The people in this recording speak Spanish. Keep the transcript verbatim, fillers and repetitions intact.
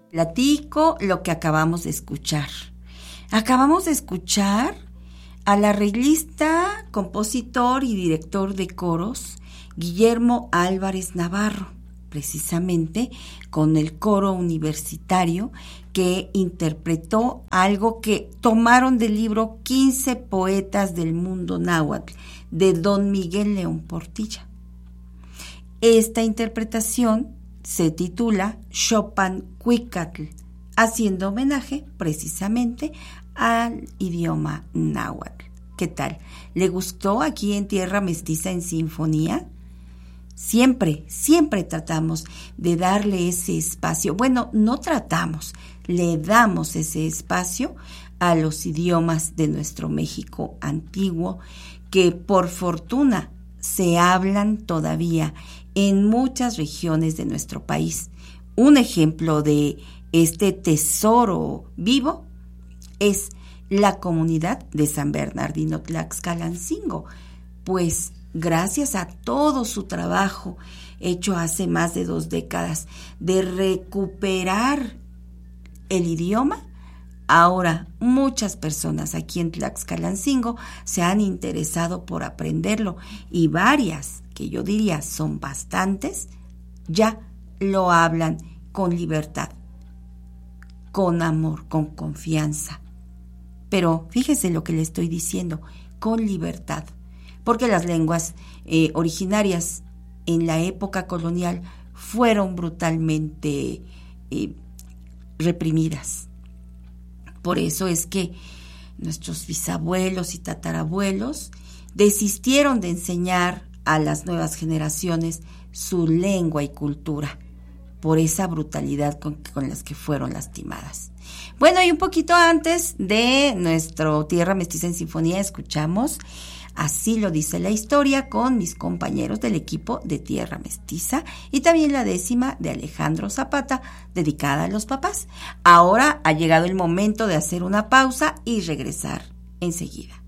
Platico lo que acabamos de escuchar. Acabamos de escuchar al arreglista, compositor y director de coros Guillermo Álvarez Navarro, precisamente con el coro universitario que interpretó algo que tomaron del libro quince poetas del mundo náhuatl de don Miguel León Portilla. Esta interpretación se titula Xopancuicatl, haciendo homenaje precisamente al idioma náhuatl. ¿Qué tal? ¿Le gustó aquí en Tierra Mestiza en Sinfonía? Siempre, siempre tratamos de darle ese espacio. Bueno, no tratamos, le damos ese espacio a los idiomas de nuestro México antiguo, que por fortuna se hablan todavía en muchas regiones de nuestro país. Un ejemplo de este tesoro vivo es la comunidad de San Bernardino Tlaxcalancingo, pues gracias a todo su trabajo hecho hace más de dos décadas de recuperar el idioma, ahora muchas personas aquí en Tlaxcalancingo se han interesado por aprenderlo y varias, que yo diría son bastantes, ya lo hablan con libertad, con amor, con confianza. Pero fíjese lo que le estoy diciendo, con libertad, porque las lenguas eh, originarias en la época colonial fueron brutalmente eh, reprimidas. Por eso es que nuestros bisabuelos y tatarabuelos desistieron de enseñar a las nuevas generaciones su lengua y cultura, por esa brutalidad con, con las que fueron lastimadas. Bueno, y un poquito antes de nuestro Tierra Mestiza en Sinfonía, escuchamos Así lo dice la historia con mis compañeros del equipo de Tierra Mestiza y también la décima de Alejandro Zapata, dedicada a los papás. Ahora ha llegado el momento de hacer una pausa y regresar enseguida.